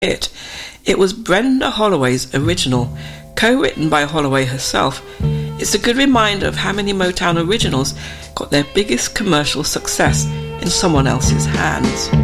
hit. It was Brenda Holloway's original, co-written by Holloway herself. It's a good reminder of how many Motown originals got their biggest commercial success in someone else's hands.